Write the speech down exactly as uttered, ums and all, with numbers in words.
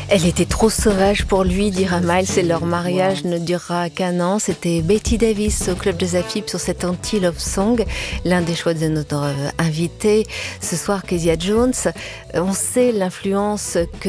Elle était trop sauvage pour lui, dira Miles, et leur mariage ne durera qu'un an. C'était Betty Davis au Club de Zafib sur cet anti-love song, l'un des choix de notre invité ce soir, Kezia Jones. On sait l'influence que